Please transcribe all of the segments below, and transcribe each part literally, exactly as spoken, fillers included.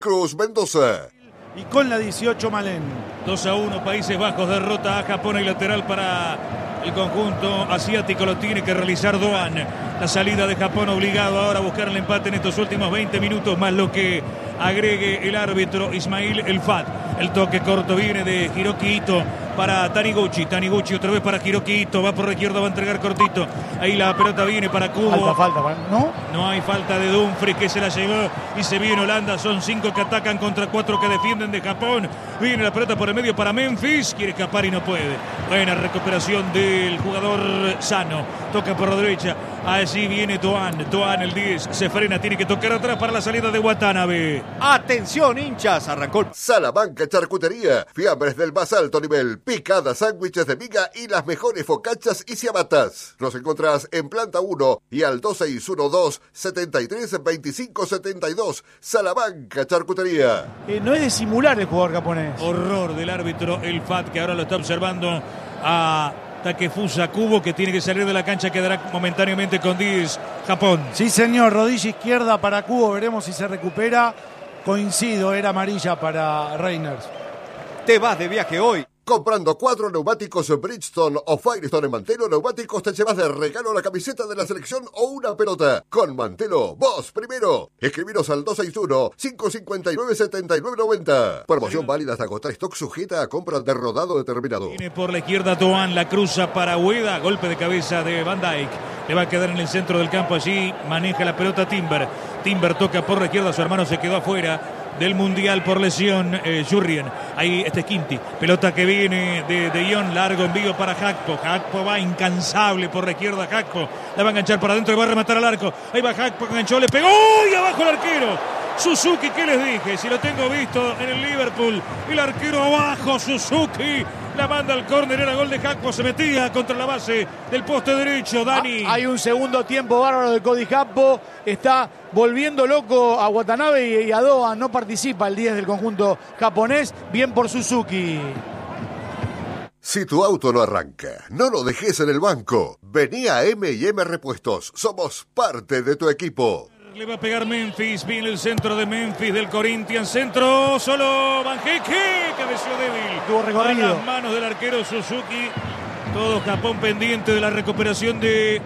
Cruz Mendoza. Y con la dieciocho Malén. dos a uno, Países Bajos derrota a Japón y lateral para el conjunto asiático lo tiene que realizar Doan. La salida de Japón obligado ahora a buscar el empate en estos últimos veinte minutos, más lo que agregue el árbitro Ismail El Fat. El toque corto viene de Hiroki Ito para Taniguchi. Taniguchi otra vez para Hiroki Ito. Va por la izquierda, va a entregar cortito. Ahí la pelota viene para Kubo. Falta, falta, ¿no? No hay falta de Dumfries que se la llevó y se viene Holanda. Son cinco que atacan contra cuatro que defienden de Japón. Viene la pelota por el medio para Memphis. Quiere escapar y no puede. Buena recuperación del jugador Sano. Toca por la derecha. Allí viene Doan. Doan el diez. Se frena. Tiene que tocar atrás para la salida de Watanabe. Atención, hinchas. Arrancó. Salamanca Charcutería. Fiambres del más alto nivel. Picadas, sándwiches de miga y las mejores focachas y ciabatas. Nos encontrás en planta uno y al dos seis uno dos, setenta y tres, veinticinco setenta y dos. Salamanca Charcutería. Eh, no es de simular el jugador japonés. Horror del árbitro El Fat, que ahora lo está observando a Takefusa Kubo, que tiene que salir de la cancha. Quedará momentáneamente con diez Japón. Sí, señor. Rodilla izquierda para Kubo. Veremos si se recupera. Coincido, era amarilla para Reiners. Te vas de viaje hoy. Comprando cuatro neumáticos Bridgestone o Firestone en Mantelo Neumáticos te llevas de regalo la camiseta de la selección o una pelota. Con Mantelo, vos primero. Escribiros al dos seis uno, cinco cinco nueve, siete nueve nueve cero. Promoción válida hasta agotar stock, sujeta a compra de rodado determinado. Viene por la izquierda Doan, la cruza para Ueda. Golpe de cabeza de Van Dijk. Le va a quedar en el centro del campo. Allí maneja la pelota Timber. Timber toca por la izquierda. Su hermano se quedó afuera del Mundial por lesión, eh, Jurrien. Ahí este Quinti. Pelota que viene de De Jong, largo envío para Hakpo. Hakpo va incansable por la izquierda. Hakpo la va a enganchar para adentro y va a rematar al arco. Ahí va Hakpo, enganchó, le pegó y abajo el arquero. Suzuki, ¿qué les dije? Si lo tengo visto en el Liverpool, el arquero abajo, Suzuki. La manda al córner, era gol de Hakpo, se metía contra la base del poste derecho, Dani. Ah, hay un segundo tiempo bárbaro de Cody Hakpo, está volviendo loco a Watanabe y a Doan, no participa el diez del conjunto japonés, bien por Suzuki. Si tu auto no arranca, no lo dejes en el banco. Vení a M y M Repuestos, somos parte de tu equipo. Le va a pegar Memphis, viene el centro de Memphis del Corinthians, centro, solo Banjeque, cabeció débil. Tuvo recorrido. A las manos del arquero Suzuki, todo Japón pendiente de la recuperación de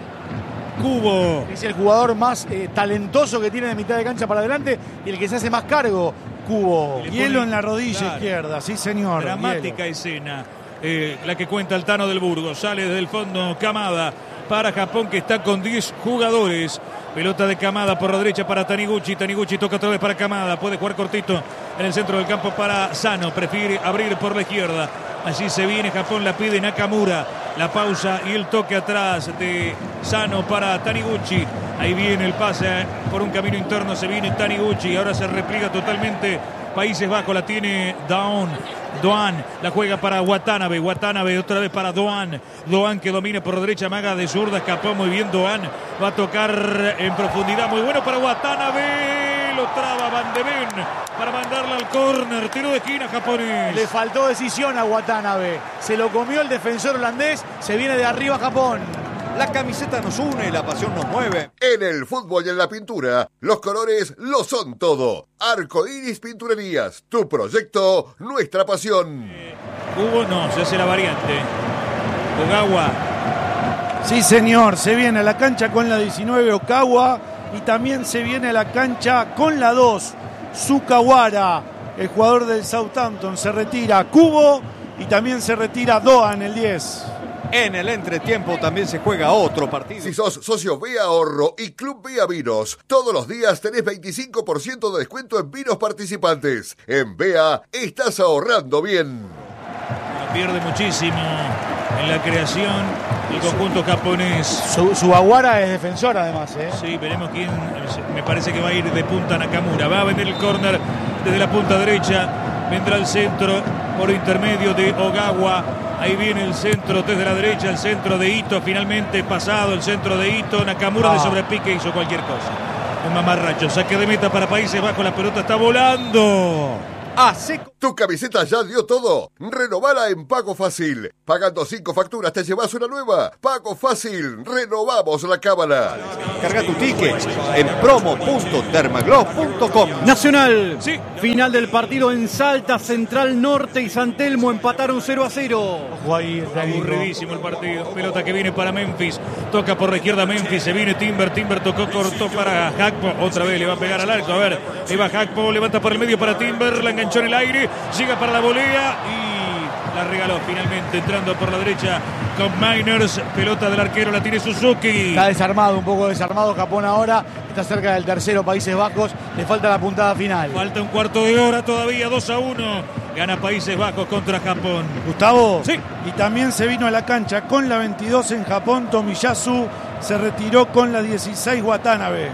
Kubo. Es el jugador más eh, talentoso que tiene de mitad de cancha para adelante y el que se hace más cargo, Kubo. Hielo en la rodilla claro. izquierda, sí señor. Dramática hielo. escena, eh, la que cuenta el Tano del Burgo, sale desde el fondo Kamada para Japón que está con diez jugadores. Pelota de Kamada por la derecha para Taniguchi. Taniguchi toca otra vez para Kamada. Puede jugar cortito en el centro del campo para Sano. Prefiere abrir por la izquierda. Allí se viene Japón, la pide Nakamura. La pausa y el toque atrás de Sano para Taniguchi. Ahí viene el pase por un camino interno. Se viene Taniguchi. Ahora se repliega totalmente Países Bajos. La tiene Doan. Doan la juega para Watanabe. Watanabe otra vez para Doan. Doan que domina por la derecha, maga de zurda. Escapó muy bien Doan. Va a tocar en profundidad. Muy bueno para Watanabe. Lo traba Van de Ven para mandarla al córner. Tiro de esquina japonés. Le faltó decisión a Watanabe. Se lo comió el defensor holandés. Se viene de arriba Japón. La camiseta nos une, la pasión nos mueve. En el fútbol y en la pintura, los colores lo son todo. Arco Iris Pinturerías, tu proyecto, nuestra pasión. Eh, Kubo no, se hace la variante. Ogawa. Sí, señor, se viene a la cancha con la diecinueve Okawa y también se viene a la cancha con la dos Sukawara, el jugador del Southampton. Se retira Kubo y también se retira Doan, el diez. En el entretiempo también se juega otro partido. Si sos socio Vía Ahorro y Club Vía Vinos, todos los días tenés veinticinco por ciento de descuento en vinos participantes. En Vea estás ahorrando bien. Pierde muchísimo en la creación el conjunto japonés. Su, su Aguara es defensor además, ¿eh? Sí, veremos quién. Me parece que va a ir de punta Nakamura. Va a vender el córner desde la punta derecha. Vendrá el centro por intermedio de Ogawa. Ahí viene el centro desde la derecha, el centro de Ito, finalmente pasado el centro de Ito. Nakamura ah. de sobrepique hizo cualquier cosa. Un mamarracho, saque de meta para Países Bajos, la pelota está volando. Ah, seco. ¿Tu camiseta ya dio todo? Renovala en Pago Fácil. Pagando cinco facturas te llevas una nueva. Pago Fácil. Renovamos la cábala. Carga tu ticket en promo punto dermagloss punto com. Nacional. Sí. Final del partido en Salta, Central Norte y San Telmo empataron cero a cero. Ojo ahí, el técnico. Aburridísimo el partido. Pelota que viene para Memphis. Toca por la izquierda Memphis. Se viene Timber. Timber tocó, cortó para Hakpo. Otra vez le va a pegar al arco. A ver, ahí va Hakpo. Levanta por el medio para Timber. La enganchó en el aire. Llega para la volea y la regaló finalmente entrando por la derecha con Miners. Pelota del arquero, la tiene Suzuki. Está desarmado, un poco desarmado Japón ahora. Está cerca del tercero, Países Bajos. Le falta la puntada final. Falta un cuarto de hora todavía, dos a uno. Gana Países Bajos contra Japón. Gustavo. Sí. Y también se vino a la cancha con la veintidós en Japón, Tomiyasu. Se retiró con la dieciséis, Watanabe.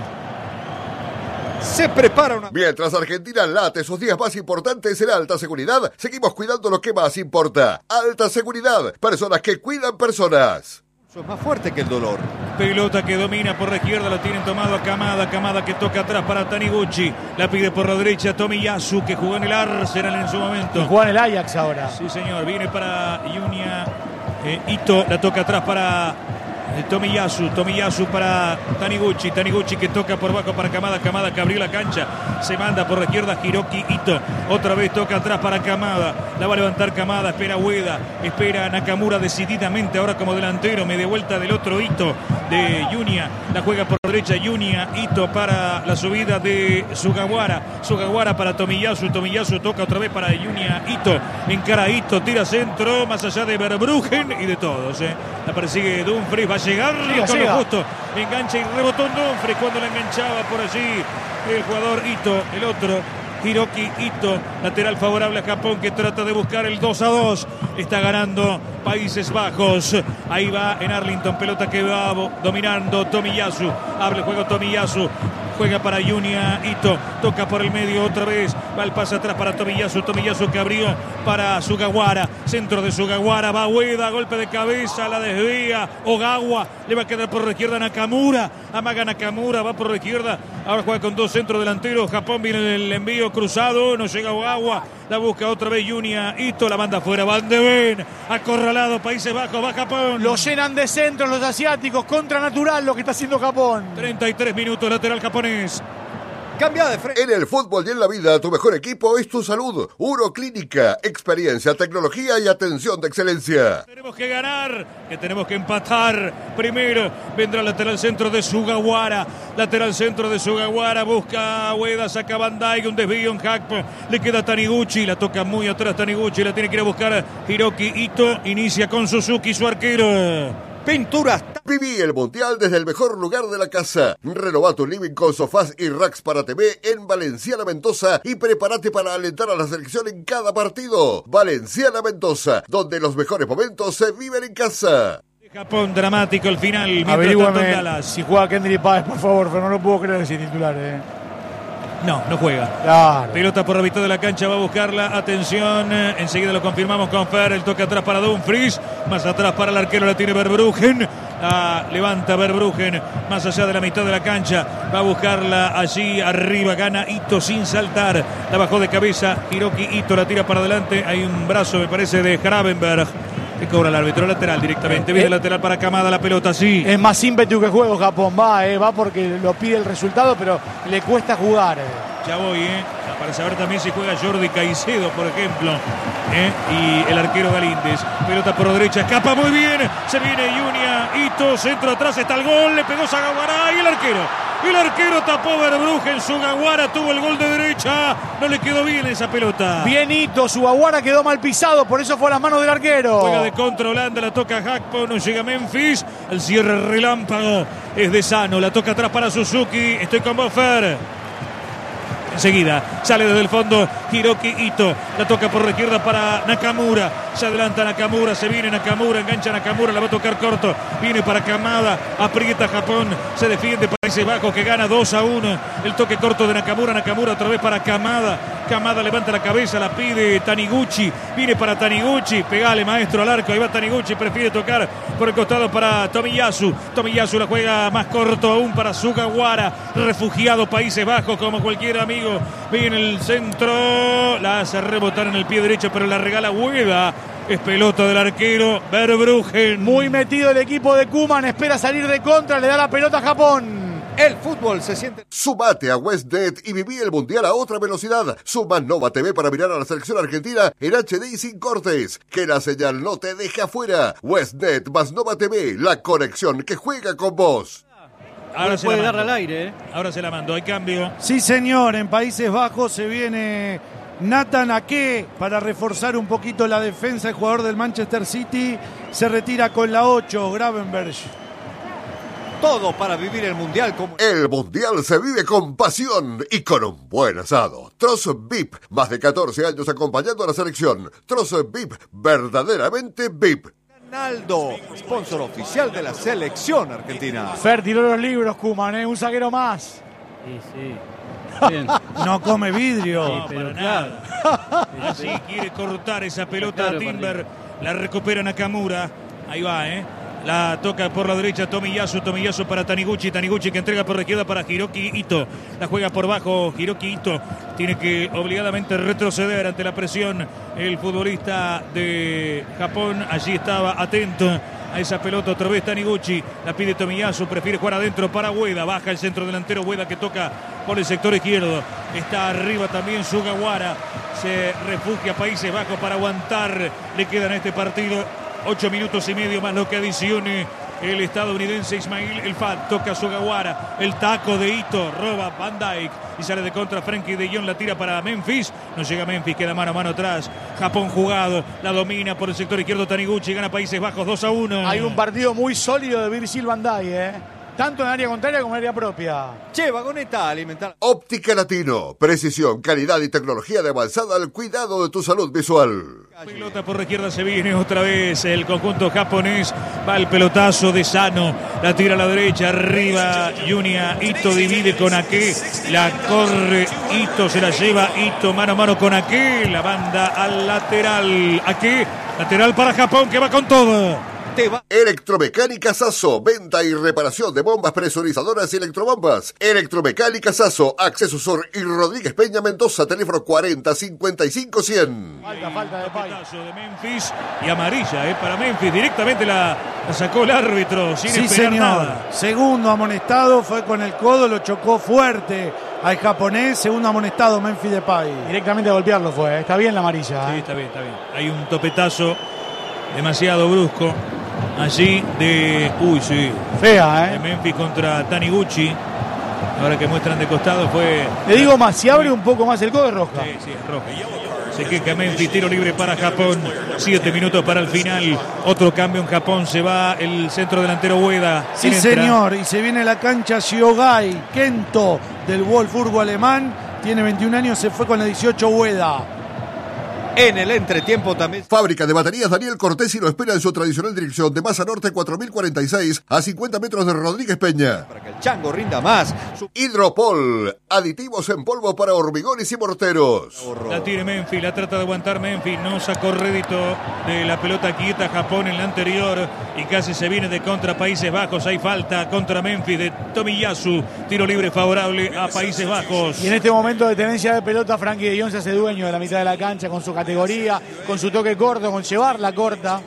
Se prepara una... Mientras Argentina late sus días más importantes en alta seguridad, seguimos cuidando lo que más importa. Alta seguridad, personas que cuidan personas. Eso es más fuerte que el dolor. Pelota que domina por la izquierda, lo tienen tomado a Kamada. Kamada que toca atrás para Taniguchi. La pide por la derecha Tomiyasu, que jugó en el Arsenal en su momento. Y juega en el Ajax ahora. Sí, señor. Viene para Junya eh, Ito. La toca atrás para eh, Tomiyasu. Tomiyasu para Taniguchi. Taniguchi que toca por bajo para Kamada. Kamada que abrió la cancha. Se manda por la izquierda Hiroki Ito. Otra vez toca atrás para Kamada. La va a levantar Kamada. Espera Ueda. Espera Nakamura decididamente ahora como delantero. Media vuelta del otro Ito de Junya. La juega por derecha Junya Ito para la subida de Sugawara. Sugawara para Tomiyasu. Tomiyasu toca otra vez para Junya Ito. Encara Ito. Tira centro. Más allá de Verbruggen y de todos. Eh. La persigue Dumfries. Va a llegar Siga, con siga. lo justo. Engancha y rebotó en Dumfries cuando la enganchaba por allí el jugador Ito. El otro Hiroki Ito, lateral favorable a Japón que trata de buscar el dos a dos. Está ganando Países Bajos. Ahí va en Arlington, pelota que va dominando Tomiyasu. Abre el juego Tomiyasu. Juega para Junya Ito. Toca por el medio otra vez. Va el pase atrás para Tomiyasu. Tomiyasu que abrió para Sugawara. Centro de Sugawara. Va Ueda. Golpe de cabeza. La desvía. Ogawa. Le va a quedar por la izquierda Nakamura. Amaga Nakamura. Va por la izquierda. Ahora juega con dos centros delanteros. Japón viene el envío cruzado. No llega Ogawa. La busca otra vez Junya Ito. La manda afuera. Van de Ven. Acorralado Países Bajos. Va Japón. Lo llenan de centros los asiáticos. Contra natural lo que está haciendo Japón. treinta y tres minutos. Lateral japonés. Cambia de frente. En el fútbol y en la vida, tu mejor equipo es tu salud. Uroclínica, experiencia, tecnología y atención de excelencia. Tenemos que ganar, que tenemos que empatar. Primero vendrá el lateral centro de Sugawara. Lateral centro de Sugawara. Busca a Ueda, saca Bandai. Un desvío en Hakpo. Le queda Taniguchi. La toca muy atrás Taniguchi. La tiene que ir a buscar Hiroki Ito. Inicia con Suzuki, su arquero. Pinturas. Viví el Mundial desde el mejor lugar de la casa. Renova tu living con sofás y racks para T V en Valenciana Mendoza y prepárate para alentar a la selección en cada partido. Valenciana Mendoza, donde los mejores momentos se viven en casa. Japón dramático el final. Mientras tanto en Averíguame Dallas. si juega Kendrick Páez, por favor, pero no lo puedo creer ese titular. Eh. No, no juega. Claro. Pelota por la mitad de la cancha, va a buscarla. Atención, eh, enseguida lo confirmamos con Fer. El toque atrás para Dumfries. Más atrás para el arquero, la tiene Verbruggen. La levanta Verbruggen más allá de la mitad de la cancha. Va a buscarla allí arriba. Gana Ito sin saltar. La bajó de cabeza Hiroki Ito. La tira para adelante. Hay un brazo, me parece, de Gravenberg. Que cobra el árbitro lateral directamente. Viene Eh, lateral para Kamada. La pelota, sí. Es más ímpetu que juego Japón. Va, eh, va porque lo pide el resultado, pero le cuesta jugar. Eh. Ya voy, ¿eh? Para saber también si juega Jordi Caicedo, por ejemplo. ¿eh? Y el arquero Galíndez. Pelota por derecha, escapa muy bien. Se viene Junya Ito, centro atrás, está el gol. Le pegó Sugawara y el arquero. El arquero tapó Verbruggen. Sugawara tuvo el gol de derecha. No le quedó bien esa pelota. Bien Ito, Sugawara quedó mal pisado, por eso fue a las manos del arquero. Juega de contra Holanda, la toca Hakpo, no llega Memphis. El cierre relámpago es de Sano. La toca atrás para Suzuki. Estoy con vos, Fer. Enseguida sale desde el fondo Hiroki Ito. La toca por la izquierda para Nakamura. Se adelanta Nakamura, se viene Nakamura, engancha Nakamura, la va a tocar corto. Viene para Kamada, aprieta Japón, se defiende Países Bajos que gana dos a uno. El toque corto de Nakamura, Nakamura otra vez para Kamada. Kamada levanta la cabeza, la pide Taniguchi, viene para Taniguchi, pegale maestro al arco, ahí va Taniguchi, prefiere tocar por el costado para Tomiyasu. Tomiyasu la juega más corto aún para Sugawara, refugiado Países Bajos como cualquier amigo. Viene el centro, la hace rebotar en el pie derecho, pero la regala Ueda. Es pelota del arquero Verbruggen. Muy metido el equipo de Koeman, espera salir de contra, le da la pelota a Japón. El fútbol se siente. Sumate a WestNet y viví el Mundial a otra velocidad. Suma Nova T V para mirar a la selección argentina en H D y sin cortes. Que la señal no te deje afuera. WestNet más Nova T V, la conexión que juega con vos. Ahora se puede la darle al aire, ¿eh? Ahora se la mandó, hay cambio. Sí, señor, en Países Bajos se viene Nathan Ake para reforzar un poquito la defensa. El jugador del Manchester City se retira con la ocho, Gravenberch. Todo para vivir el Mundial como... El Mundial se vive con pasión y con un buen asado. Troz V I P, más de catorce años acompañando a la selección. Troz V I P, verdaderamente V I P. Naldo, sponsor oficial de la selección argentina. Fer tiró los libros, Koeman, ¿eh? Un zaguero más. Sí, sí. Bien. No come vidrio. No, pero para nada. Así quiere cortar esa pelota Claro, a Timber. La recupera Nakamura. Ahí va, ¿eh? La toca por la derecha Tomiyasu, Tomiyasu para Taniguchi, Taniguchi que entrega por la izquierda para Hiroki Ito. La juega por bajo Hiroki Ito. Tiene que obligadamente retroceder ante la presión el futbolista de Japón. Allí estaba atento a esa pelota otra vez Taniguchi. La pide Tomiyasu, prefiere jugar adentro para Ueda. Baja el centro delantero Ueda que toca por el sector izquierdo. Está arriba también Sugawara. Se refugia Países Bajos para aguantar. Le quedan a este partido ocho minutos y medio más lo que adicione el estadounidense Ismail El Fat. Toca Sugawara, el taco de Ito, roba Van Dijk y sale de contra Frenkie de Jong, la tira para Memphis, no llega Memphis, queda mano a mano atrás. Japón jugado, la domina por el sector izquierdo Taniguchi, gana Países Bajos dos a uno. Hay un partido muy sólido de Virgil van Dijk, ¿eh? Tanto en área contraria como en área propia. Che, vagoneta alimentar. Óptica Latino, precisión, calidad y tecnología de avanzada al cuidado de tu salud visual. Pelota por la izquierda, se viene otra vez el conjunto japonés. Va el pelotazo de Sano. La tira a la derecha, arriba Junya. Ito divide con Ake. La corre Ito, se la lleva Ito mano a mano con Ake. La banda al lateral. Ake, lateral para Japón que va con todo. Te va. Electromecánica Sasso, venta y reparación de bombas presurizadoras y electrobombas. Electromecánica Sasso, Acceso Sur y Rodríguez Peña Mendoza, teléfono cuarenta cincuenta y cinco cien. Falta, falta de Pai. Pelotazo de Memphis y amarilla eh, para Memphis. Directamente la, la sacó el árbitro sin Sí, esperar señor. nada. Segundo amonestado, fue con el codo, lo chocó fuerte al japonés. Segundo amonestado, Memphis Depay. Directamente a golpearlo fue, ¿eh? Está bien la amarilla. Sí, ¿eh? está bien, está bien. Hay un topetazo demasiado brusco allí de... Uy, sí. Fea, De ¿eh? Memphis contra Taniguchi. Ahora que muestran de costado fue... Le digo más, si abre un poco más el codo es roja. Sí, sí, es rojo. Se queja Memphis, tiro libre para Japón. Siete minutos para el final. Otro cambio en Japón. Se va el centro delantero Ueda. Sí, ¿Quién entra? señor. Y se viene la cancha Shiogai Kento del Wolfsburgo alemán. Tiene veintiún años, se fue con la dieciocho Ueda. En el entretiempo también. Fábrica de baterías Daniel Cortés y lo espera en su tradicional dirección de Maza Norte cuatro mil cuarenta y seis a cincuenta metros de Rodríguez Peña. Para que el chango rinda más. Su... Hidropol, aditivos en polvo para hormigones y morteros. La tiene Memphis, la trata de aguantar Memphis, no sacó rédito de la pelota quieta Japón en la anterior y casi se viene de contra Países Bajos. Hay falta contra Memphis de Tomiyasu, tiro libre favorable a Países Bajos. Y en este momento de tenencia de pelota, Frenkie de Jong se hace dueño de la mitad de la cancha con su categoría, con su toque corto, con llevarla corta.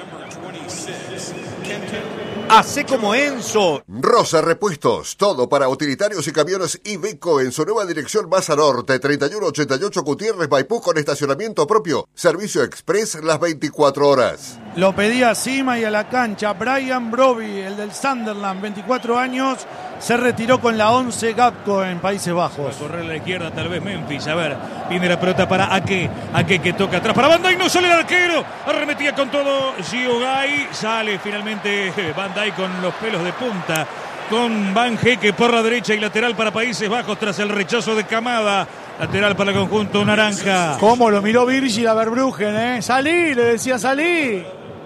Hace como Enzo. Rosa Repuestos, todo para utilitarios y camiones Iveco en su nueva dirección Maza Norte, treinta y uno ochenta y ocho Gutiérrez Maipú con estacionamiento propio. Servicio express las veinticuatro horas. Lo pedía a Cima y a la cancha. Brian Broby, el del Sunderland, veinticuatro años, se retiró con la once Gapco en Países Bajos. Va a correr a la izquierda, tal vez Memphis. A ver, viene la pelota para Ake. Ake que toca atrás para Van Dijk. No sale el arquero. Arremetía con todo Shiogai. Sale finalmente Van Dijk con los pelos de punta. Con Van Heeke por la derecha y lateral para Países Bajos tras el rechazo de Kamada. Lateral para el conjunto naranja. ¿Cómo lo miró Virgil a Verbruggen, eh? Salí, le decía salí.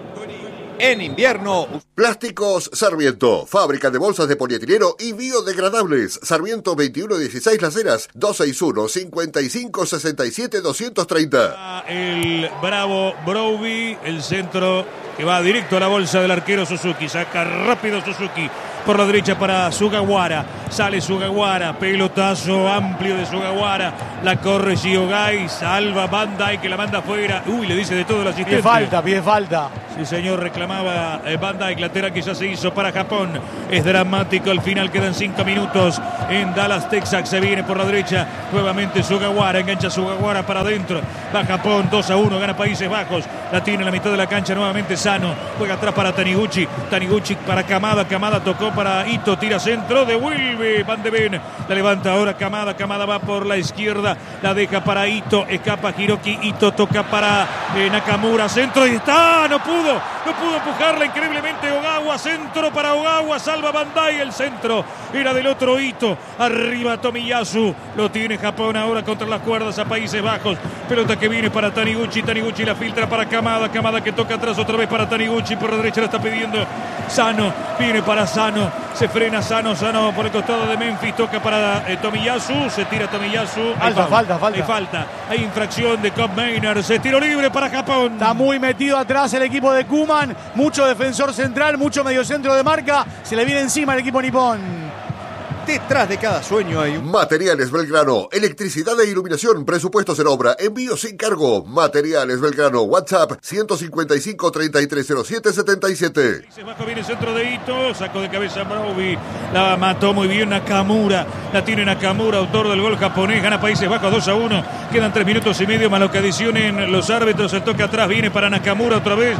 En invierno, Plásticos Sarmiento, fábrica de bolsas de polietileno y biodegradables. Sarmiento veintiuno dieciséis Las Heras, dos seis uno, cinco cinco, seis siete, dos tres cero. El bravo Broby, el centro que va directo a la bolsa del arquero Suzuki. Saca rápido Suzuki por la derecha para Sugawara. Sale Sugawara, pelotazo amplio de Sugawara. La corre Shiogai, salva Van Dijk que la manda afuera. Uy, le dice de todo el asistente. Pide falta, pide falta. Sí, señor, reclamaba eh, Van Dijk, lateral que ya se hizo para Japón. Es dramático el final, quedan cinco minutos en Dallas, Texas. Se viene por la derecha, nuevamente Sugawara, engancha Sugawara para adentro. Va Japón, dos a uno, gana Países Bajos. La tiene en la mitad de la cancha, nuevamente Sano. Juega atrás para Taniguchi, Taniguchi para Kamada, Kamada tocó para Ito, tira centro, devuelve Van de Ven. La levanta ahora Kamada, Kamada va por la izquierda, la deja para Ito, escapa Hiroki, Ito toca para eh, Nakamura, centro y está, no pudo. No pudo empujarla increíblemente Ogawa, centro para Ogawa, salva Bandai, el centro era del otro Ito, arriba Tomiyasu, lo tiene Japón ahora contra las cuerdas a Países Bajos, pelota que viene para Taniguchi, Taniguchi la filtra para Kamada, Kamada que toca atrás otra vez para Taniguchi, por la derecha la está pidiendo Sano, viene para Sano, se frena Sano, Sano por el costado de Memphis, toca para eh, Tomiyasu, se tira Tomiyasu, Falta, falta, falta. Hay falta, hay infracción de Cobb Maynard, se tiro libre para Japón. Está muy metido atrás el equipo de Kuman, mucho defensor central, mucho mediocentro de marca, se le viene encima el equipo nipón. detrás de cada sueño hay un... Materiales Belgrano, electricidad e iluminación, presupuestos en obra, envío sin cargo. Materiales Belgrano, WhatsApp ciento cincuenta y cinco, treinta y tres cero siete, setenta y siete. Bajo viene el centro de Ito, sacó de cabeza Broby, la mató muy bien Nakamura, la tiene Nakamura, autor del gol japonés, gana Países Bajos dos a uno, quedan tres minutos y medio más lo que adicionen los árbitros, el toque atrás viene para Nakamura otra vez,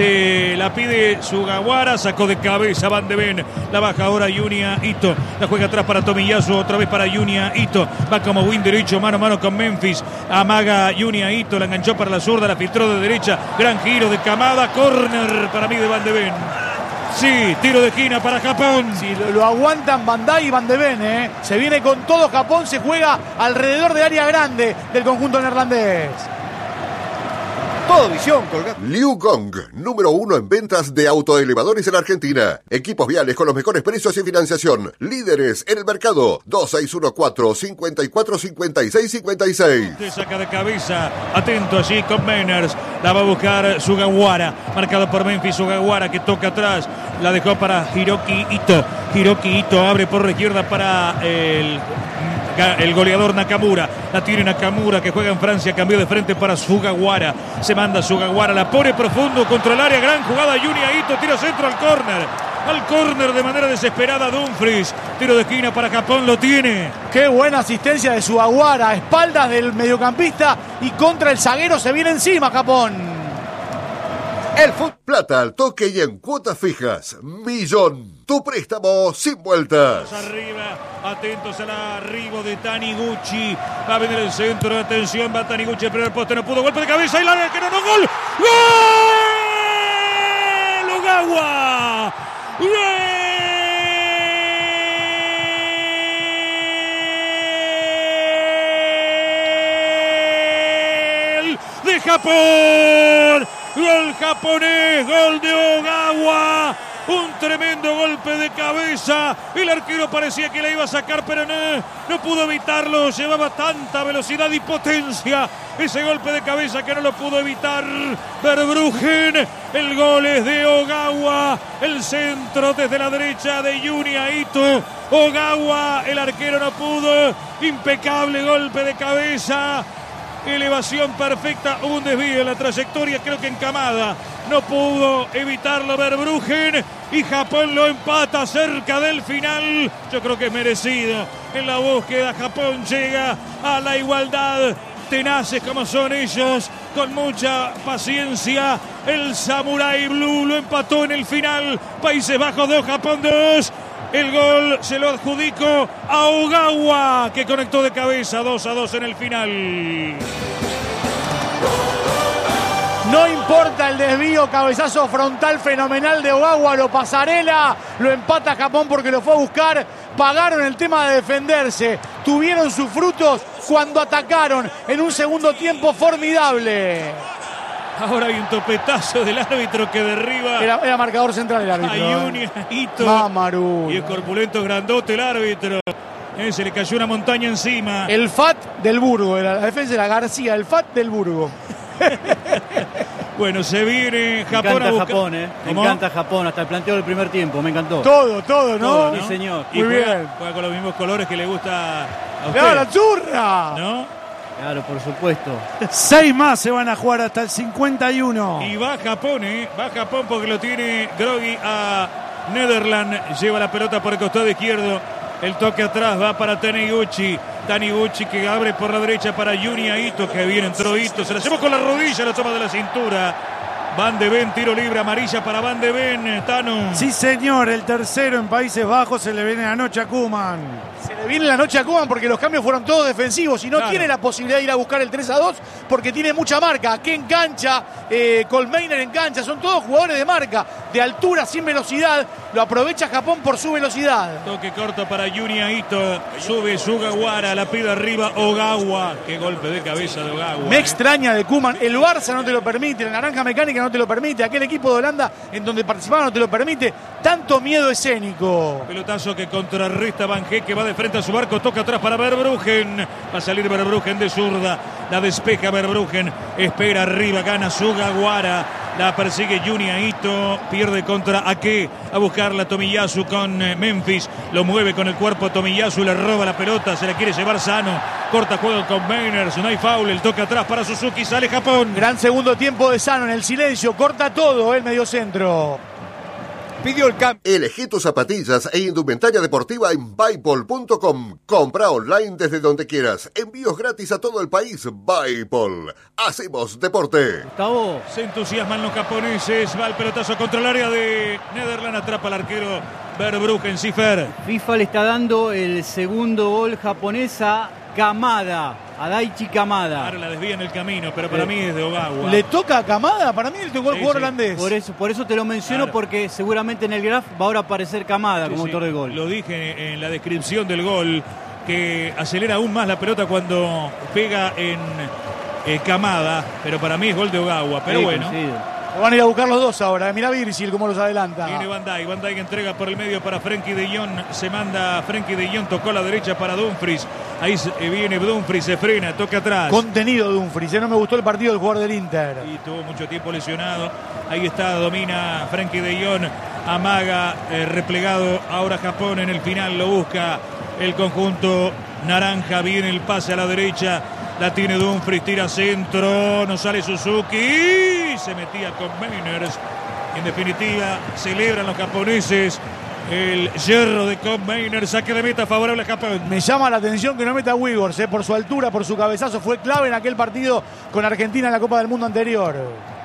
se la pide Sugawara, sacó de cabeza Van de Ven, la baja ahora Junya Ito, la juega atrás para Tomiyasu, otra vez para Junya Ito, va como win derecho, mano a mano con Memphis, amaga Junya Ito, la enganchó para la zurda, la filtró de derecha, gran giro de Kamada, córner para mí de Van de Ven. Sí, tiro de esquina para Japón. Si lo, lo aguantan Bandai y Van de Ven, ¿eh? Se viene con todo Japón, se juega alrededor del área grande del conjunto neerlandés. Todo visión, colgado. Liu Gong, número uno en ventas de autoelevadores en Argentina. Equipos viales con los mejores precios y financiación. Líderes en el mercado. dos seis uno cuatro, cinco cuatro, cinco seis cinco seis. Se saca de cabeza. Atento allí con Meiners. La va a buscar Sugawara. Marcado por Memphis. Sugawara que toca atrás. La dejó para Hiroki Ito. Hiroki Ito abre por la izquierda para el... el goleador Nakamura, la tiene Nakamura que juega en Francia, cambió de frente para Sugawara, se manda Sugawara, la pone profundo contra el área, gran jugada Junya Ito, tiro centro al córner, al córner de manera desesperada Dumfries, tiro de esquina para Japón, lo tiene. Qué buena asistencia de Sugawara, a espaldas del mediocampista y contra el zaguero se viene encima Japón. El fútbol plata al toque y en cuotas fijas. Millón. Tu préstamo sin vueltas. Arriba, atentos al arribo de Taniguchi. Va a venir el centro, atención, va Taniguchi, el primer poste, no pudo, golpe de cabeza y la que no, no, gol. ¡Gol! ¡Ogawa! ¡Gol! De Japón. Gol japonés, gol de Ogawa. Un tremendo golpe de cabeza. El arquero parecía que la iba a sacar, pero no, no pudo evitarlo. Llevaba tanta velocidad y potencia ese golpe de cabeza que no lo pudo evitar Verbruggen. El gol es de Ogawa. El centro desde la derecha de Junya Ito. Ogawa, el arquero no pudo. Impecable golpe de cabeza. Elevación perfecta, hubo un desvío en la trayectoria, creo que en Kamada no pudo evitarlo Verbruggen y Japón lo empata cerca del final. Yo creo que es merecido. En la búsqueda Japón llega a la igualdad. Tenaces como son ellos, con mucha paciencia. El Samurai Blue lo empató en el final. Países Bajos dos, Japón dos. El gol se lo adjudico a Ogawa, que conectó de cabeza dos a dos en el final. No importa el desvío, cabezazo frontal fenomenal de Ogawa, lo pasarela, lo empata Japón porque lo fue a buscar. Pagaron el tema de defenderse, tuvieron sus frutos cuando atacaron en un segundo tiempo formidable. Ahora hay un topetazo del árbitro que derriba. Era, era marcador central el árbitro. A Yunia Ito. Mamaru. Y es corpulento, grandote el árbitro. Eh, se le cayó una montaña encima. El F A T del Burgo, era, la defensa era García, el F A T del Burgo. Bueno, se viene Japón me encanta a buscar. Japón, eh. Me ¿Cómo? encanta Japón, hasta el planteo del primer tiempo, me encantó. Todo, todo, ¿no? Todo, ¿no? Sí, señor. Y Muy juega, bien. juega con los mismos colores que le gusta a usted. ¡Pero la churra! ¿No? Claro, por supuesto. Seis más se van a jugar hasta el cincuenta y uno. Y va Japón, ¿eh? Va Japón porque lo tiene Grogui a Netherland. Lleva la pelota por el costado izquierdo. El toque atrás va para Taniguchi. Taniguchi que abre por la derecha para Yunia Ito, que viene, entró Ito. Se la llevó con la rodilla, la toma de la cintura. Van de Ven, tiro libre, amarilla para Van de Ven, Tano. Sí, señor, el tercero en Países Bajos se le viene la noche a Koeman. Se le viene la noche a Koeman porque los cambios fueron todos defensivos y no Claro. tiene la posibilidad de ir a buscar el tres a dos porque tiene mucha marca. Que en cancha, eh, Colmeiner en cancha, son todos jugadores de marca, de altura, sin velocidad. Lo aprovecha Japón por su velocidad. Toque corto para Yunia Ito. Sube Sugawara, la pide arriba Ogawa. Qué golpe de cabeza de Ogawa. Me ¿eh? extraña de Koeman. El Barça no te lo permite, la Naranja Mecánica no te lo permite, aquel equipo de Holanda en donde participaba no te lo permite. Tanto miedo escénico. Pelotazo que contrarresta Van G, que va de frente a su barco, toca atrás para Verbruggen. Va a salir Verbruggen de zurda, la despeja Verbruggen, espera arriba, gana Sugawara, la persigue Yunia Ito, pierde contra Ake, a buscarla Tomiyasu con Memphis, lo mueve con el cuerpo Tomiyasu, le roba la pelota, se la quiere llevar Sano, corta juego con Meiners, no hay foul, el toque atrás para Suzuki, sale Japón. Gran segundo tiempo de Sano en el silencio, corta todo el mediocentro. Pidió el cambio. Elegí tus zapatillas e indumentaria deportiva en Buypol punto com. Compra online desde donde quieras. Envíos gratis a todo el país. Buypol. Hacemos deporte. Gustavo, Se entusiasman los japoneses, va el pelotazo contra el área de Netherland, atrapa al arquero Verbruggen, Cifer. FIFA le está dando el segundo gol japonés a Kamada, a Daichi Kamada. Ahora la desvía en el camino, pero para mí es de Ogawa. ¿Le toca a Kamada? Para mí le tocó el Sí, jugador sí. holandés. Por eso, por eso te lo menciono, Claro. porque seguramente en el graph va ahora a aparecer Kamada Sí, como sí, autor del gol. Lo dije en la descripción del gol, que acelera aún más la pelota cuando pega en eh, Kamada, pero para mí es gol de Ogawa. Pero Sí, bueno, coincido. Lo van a ir a buscar los dos ahora. Mirá Virgil cómo los adelanta. viene Van Dijk. Van Dijk entrega por el medio para Frenkie de Jong. Se manda Frenkie de Jong, tocó a la derecha para Dumfries. Ahí se- eh, viene Dumfries, se frena, toca atrás. Contenido Dumfries. eh, No me gustó el partido del jugador del Inter. Y tuvo mucho tiempo lesionado. Ahí está, domina Frenkie de Jong. Amaga, eh, replegado. Ahora Japón en el final lo busca el conjunto naranja. Viene el pase a la derecha. La tiene Dumfries, tira centro. No sale Suzuki. Se metía con Meiners. En definitiva, celebran los japoneses el hierro de Con Meiners. Saque de meta favorable a Japón. Me llama la atención que no meta a Wigors, eh, por su altura, por su cabezazo. Fue clave en aquel partido con Argentina en la Copa del Mundo anterior.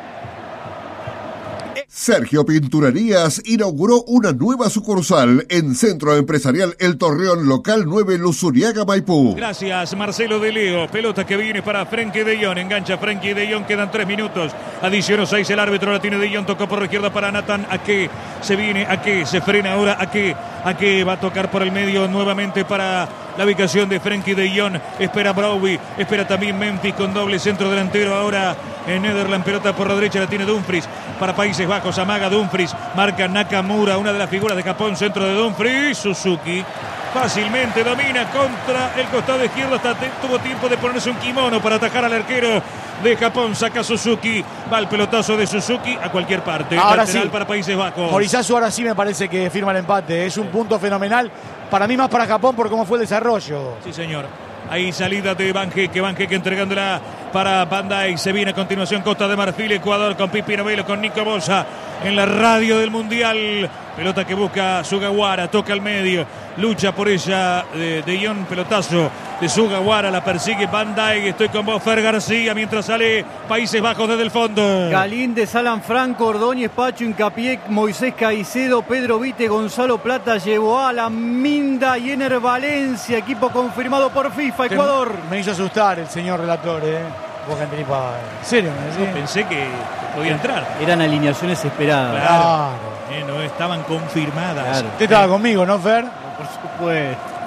Sergio Pinturerías inauguró una nueva sucursal en Centro Empresarial El Torreón, local nueve, Luzuriaga, Maipú. Gracias, Marcelo de Leo. Pelota que viene para Frenkie de Jong. Engancha Frenkie de Jong. Quedan tres minutos. Adicionó seis. El árbitro la tiene de Jong. Tocó por la izquierda para Nathan Ake. Se viene Ake. Se frena ahora Ake. Ake va a tocar por el medio nuevamente para la ubicación de Frenkie de Jong. Espera Browy. Espera también Memphis con doble centro delantero. Ahora en Netherland. Pelota por la derecha la tiene Dumfries. Para Países Bajos. Amaga Dumfries. Marca Nakamura. Una de las figuras de Japón. Centro de Dumfries. Suzuki. Fácilmente domina contra el costado izquierdo. Hasta te- tuvo tiempo de ponerse un kimono para atajar al arquero de Japón. Saca Suzuki. Va el pelotazo de Suzuki a cualquier parte. Ahora Lateral sí. para Países Bajos. Morizazu ahora sí me parece que firma el empate. Es un punto fenomenal. Para mí más para Japón por cómo fue el desarrollo. Sí, señor. Ahí salida de Van Heek, Van Heek entregándola para Van Dijk. Se viene a continuación Costa de Marfil, Ecuador con Pipi Novelo, con Nico Bosa en la radio del Mundial. Pelota que busca Sugawara, toca al medio, lucha por ella de, de Jong, pelotazo de Sugawara, la persigue Van Dijk. Estoy con vos, Fer García, mientras sale Países Bajos desde el fondo. Galíndez, Alan Franco, Ordóñez, Pacho, Incapié, Moisés Caicedo, Pedro Vite, Gonzalo Plata, llevó a la Minda y Ener Valencia, equipo confirmado por FIFA, Ecuador. Me hizo asustar el señor relator, ¿eh? Vos que anticipaba. ¿En serio me decís? Pensé que podía entrar. Eran alineaciones esperadas. Claro. Claro. Eh, no estaban confirmadas. Claro. Usted estaba conmigo, ¿no, Fer? Por supuesto.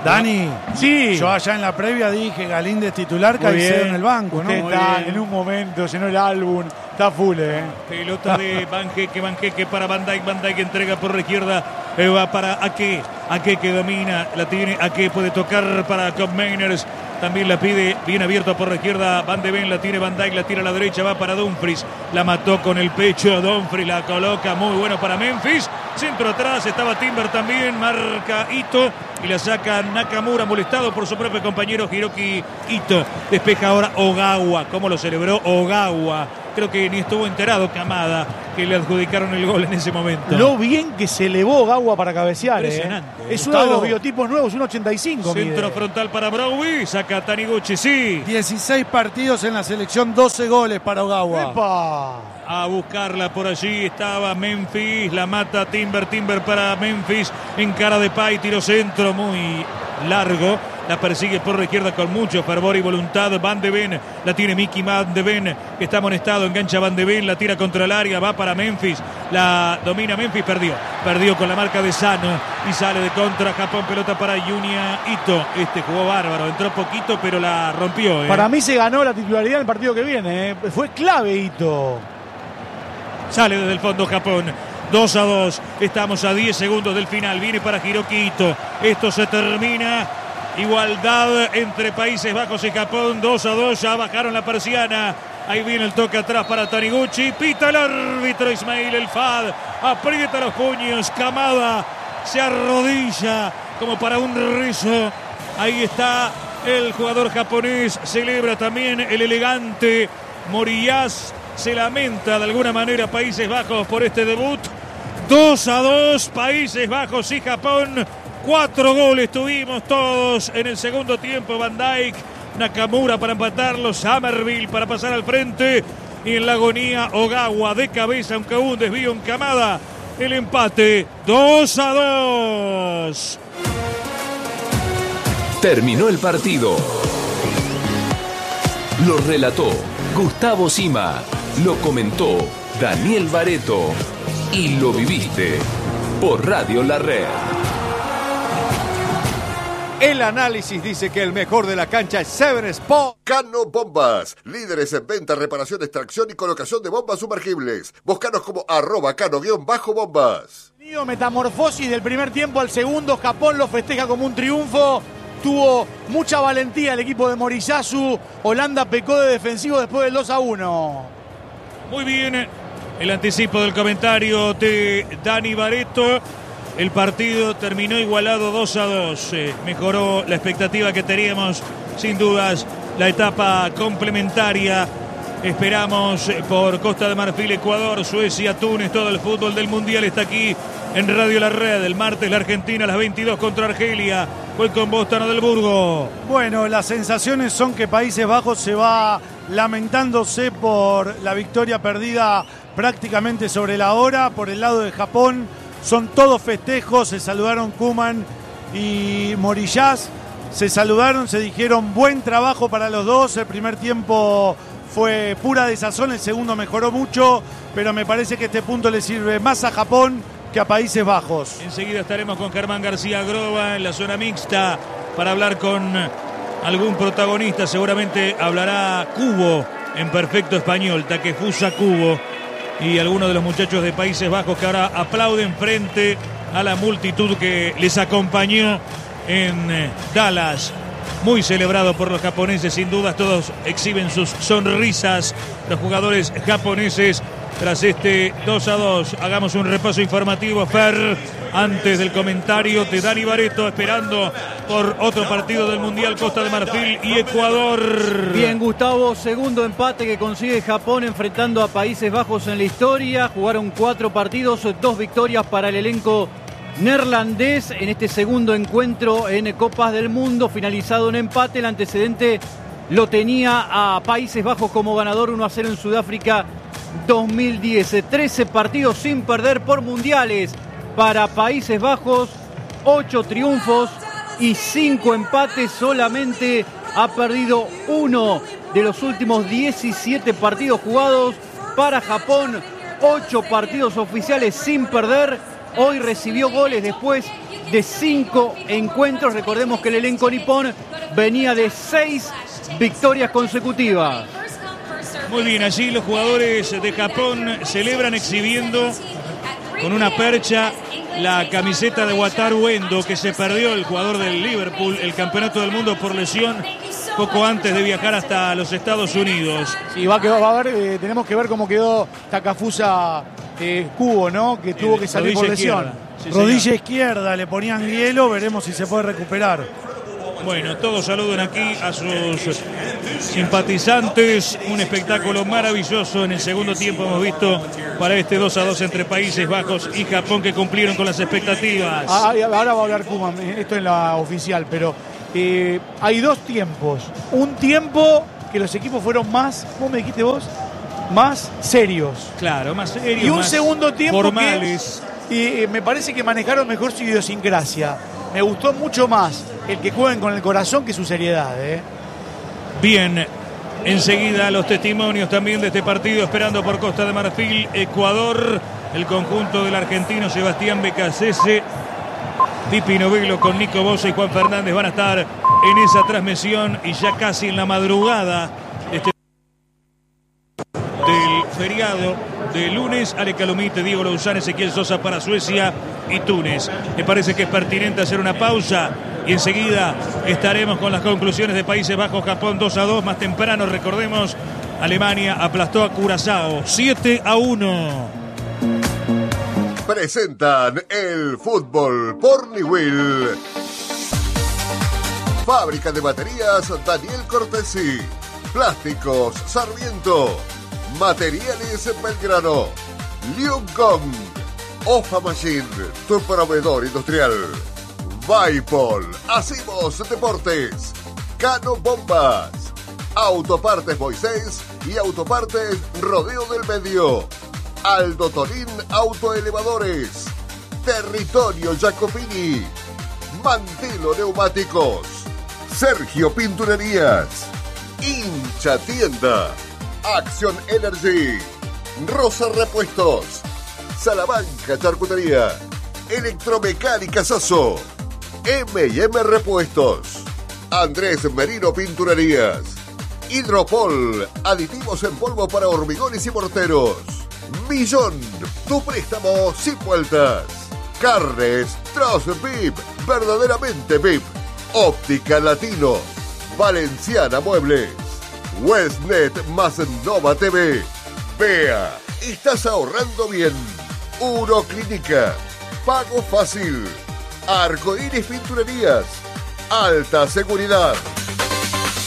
Dani, sí. Yo allá en la previa dije Galíndez titular, Caicedo en el banco, Usted ¿no? está en un momento, llenó el álbum, está full, ¿eh? Pelota de Banjeque, Banjeque para Van Dijk, Van Dijk entrega por la izquierda, eh, va para Ake, Ake que domina, la tiene, Ake puede tocar para Kopp Meiners, también la pide, bien abierto por la izquierda, Van de Ven, la tiene Van Dijk, la tira a la derecha, va para Dumfries, la mató con el pecho, Dumfries la coloca, muy bueno para Memphis, centro atrás, estaba Timber también, marca Ito, y la saca Nakamura, molestado por su propio compañero Hiroki Ito, despeja ahora Ogawa, ¿cómo lo celebró Ogawa? Creo que ni estuvo enterado Kamada que le adjudicaron el gol en ese momento. Lo bien que se elevó Ogawa para cabecear. Impresionante. ¿eh? Es Gustavo. uno de los biotipos nuevos, uno ochenta y cinco. Centro mide. frontal para Browy, saca Taniguchi, sí. dieciséis partidos en la selección, doce goles para Ogawa. ¡Epa! A buscarla por allí estaba Memphis, la mata Timber, Timber para Memphis, en cara de Pay, tiro centro muy largo, la persigue por la izquierda con mucho fervor y voluntad Van de Ven, la tiene Mickey Van de Ven, que está amonestado, engancha Van de Ven, la tira contra el área, va para Memphis, la domina Memphis, perdió, perdió con la marca de Sano y sale de contra Japón, pelota para Junya Ito, este jugó bárbaro, entró poquito pero la rompió. ¿eh? Para mí se ganó la titularidad en el partido que viene. ¿eh? Fue clave Ito. Sale desde el fondo Japón. dos a dos. Estamos a diez segundos del final. Viene para Hiroki Ito. Esto se termina. Igualdad entre Países Bajos y Japón. dos a dos. Ya bajaron la persiana. Ahí viene el toque atrás para Taniguchi. Pita el árbitro Ismail El Fad. Aprieta los puños. Kamada se arrodilla como para un rezo. Ahí está el jugador japonés. Celebra también el elegante Morías. Se lamenta de alguna manera Países Bajos por este debut. dos a dos, Países Bajos y Japón. Cuatro goles tuvimos todos en el segundo tiempo. Van Dijk, Nakamura para empatarlo, Somerville para pasar al frente. Y en la agonía Ogawa de cabeza, aunque hubo un desvío en Kamada. El empate, dos a dos. Terminó el partido. Lo relató Gustavo Sima. Lo comentó Daniel Bareto y lo viviste por Radio La Red. El análisis dice que el mejor de la cancha es Seven Sport. Cano Bombas, líderes en venta, reparación, extracción y colocación de bombas sumergibles. Búscanos como arroba cano-bombas. Metamorfosis del primer tiempo al segundo. Japón lo festeja como un triunfo. Tuvo mucha valentía el equipo de Moriyasu. Holanda pecó de defensivo después del dos a uno. Muy bien, el anticipo del comentario de Dani Bareto. El partido terminó igualado dos a dos. Eh, mejoró la expectativa que teníamos, sin dudas, la etapa complementaria. Esperamos por Costa de Marfil, Ecuador, Suecia, Túnez, todo el fútbol del Mundial está aquí en Radio La Red. El martes la Argentina a las veintidós contra Argelia. Fue con vos, Tano del Burgo. Bueno, las sensaciones son que Países Bajos se va lamentándose por la victoria perdida prácticamente sobre la hora. Por el lado de Japón son todos festejos, se saludaron Koeman y Morías, se saludaron, se dijeron buen trabajo para los dos. El primer tiempo fue pura desazón, el segundo mejoró mucho, pero me parece que este punto le sirve más a Japón que a Países Bajos. Enseguida estaremos con Germán García Groba en la zona mixta para hablar con algún protagonista. Seguramente hablará Kubo en perfecto español, Takefusa Kubo, y algunos de los muchachos de Países Bajos que ahora aplauden frente a la multitud que les acompañó en Dallas. Muy celebrado por los japoneses, sin dudas todos exhiben sus sonrisas, los jugadores japoneses, tras este dos a dos. Hagamos un repaso informativo, Fer, antes del comentario de Dani Bareto, esperando por otro partido del Mundial, Costa de Marfil y Ecuador. Bien, Gustavo, segundo empate que consigue Japón enfrentando a Países Bajos en la historia. Jugaron cuatro partidos, dos victorias para el elenco neerlandés en este segundo encuentro en Copas del Mundo, finalizado en empate. El antecedente lo tenía a Países Bajos como ganador, uno a cero en Sudáfrica dos mil diez. trece partidos sin perder por mundiales para Países Bajos, ocho triunfos y cinco empates. Solamente ha perdido uno de los últimos diecisiete partidos jugados. Para Japón, ocho partidos oficiales sin perder Hoy recibió goles después de cinco encuentros. Recordemos que el elenco nipón venía de seis victorias consecutivas. Muy bien, allí los jugadores de Japón celebran exhibiendo con una percha la camiseta de Wataru Endo, que se perdió, el jugador del Liverpool, el campeonato del mundo por lesión poco antes de viajar hasta los Estados Unidos. Sí, va, a quedar, va a ver, eh, tenemos que ver cómo quedó Takafusa eh, Kubo, ¿no? Que tuvo que salir por lesión. Sí, rodilla izquierda, le ponían hielo, veremos si se puede recuperar. Bueno, todos saludan aquí a sus simpatizantes. Un espectáculo maravilloso en el segundo tiempo hemos visto para este dos a dos entre Países Bajos y Japón, que cumplieron con las expectativas. Ah, ahora va a hablar Koeman, esto en la oficial, pero eh, hay dos tiempos. Un tiempo que los equipos fueron más, ¿cómo me dijiste vos? Más serios. Claro, más serios. Y un más segundo tiempo formales. que y, eh, me parece que manejaron mejor su idiosincrasia. Me gustó mucho más el que jueguen con el corazón que su seriedad, ¿eh? Bien, enseguida los testimonios también de este partido, esperando por Costa de Marfil, Ecuador, el conjunto del argentino Sebastián Becasese, Pipi Novello con Nico Bosa y Juan Fernández van a estar en esa transmisión, y ya casi en la madrugada este del feriado de lunes. Ale Calomite, Diego Louzán, Ezequiel Sosa para Suecia y Túnez. Me parece que es pertinente hacer una pausa y enseguida estaremos con las conclusiones de Países Bajos, Japón dos a dos. Más temprano, recordemos, Alemania aplastó a Curazao siete a uno. Presentan el fútbol por Newell. Fábrica de baterías Daniel Cortesi. Plásticos Sarmiento. Materiales Belgrano. Liuncong. Ofa Machine, tu proveedor industrial. Vaipol, Hacimos Deportes. Cano Bombas. Autopartes Moisés y Autopartes Rodeo del Medio. Aldo Torín Autoelevadores. Territorio Jacopini. Mantelo Neumáticos. Sergio Pinturerías. Hincha Tienda. Acción Energy. Rosa Repuestos. Salamanca Charcutería. Electromecánica Sasso. eme y eme Repuestos. Andrés Merino Pinturerías. Hidropol, aditivos en polvo para hormigones y morteros. Millón, tu préstamo sin vueltas. Carnes Troz V I P, verdaderamente V I P. Óptica Latino. Valenciana Muebles. Westnet más Nova T V. Vea, estás ahorrando bien. Uroclínica. Pago fácil. Arcoíris Pinturerías. Alta seguridad.